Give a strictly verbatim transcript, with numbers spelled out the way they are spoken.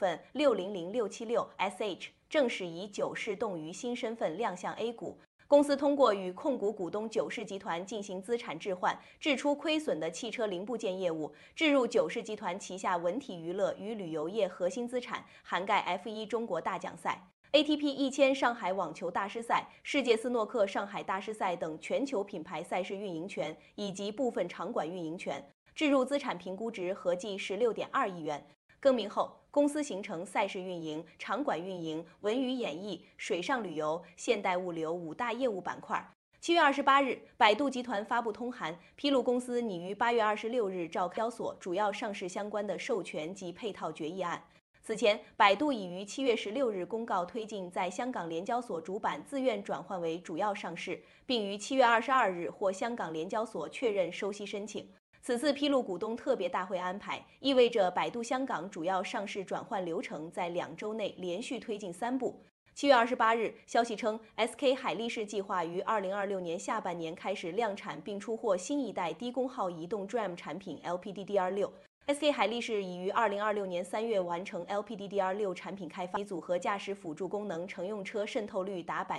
份六零零六七六 S H 正式以九世动于新身份亮相 A 股。公司通过与控股股东九世集团进行资产置换，掷出亏损的汽车零部件业务，置入九世集团旗下文体娱乐与旅游业核心资产，涵盖 F 一 中国大奖赛、A T P 一千上海网球大师赛、世界斯诺克上海大师赛等全球品牌赛事运营权以及部分场馆运营权，置入资产评估值合计十六点二亿元。更名后，公司形成赛事运营、场馆运营、文娱演艺、水上旅游、现代物流五大业务板块。七月二十八日，百度集团发布通函，披露公司拟于八月二十六日召开交所主要上市相关的授权及配套决议案。此前，百度已于七月十六日公告推进在香港联交所主板自愿转换为主要上市，并于七月二十二日获香港联交所确认收悉申请。此次披露股东特别大会安排，意味着百度香港主要上市转换流程在两周内连续推进三步。七月二十八日，消息称 ，S K 海力士计划于二零二六年下半年开始量产并出货新一代低功耗移动 D R A M 产品 L P D D R 六。S K 海力士已于二零二六年三月完成 L P D D R 六产品开发，其组合驾驶辅助功能乘用车渗透率达百。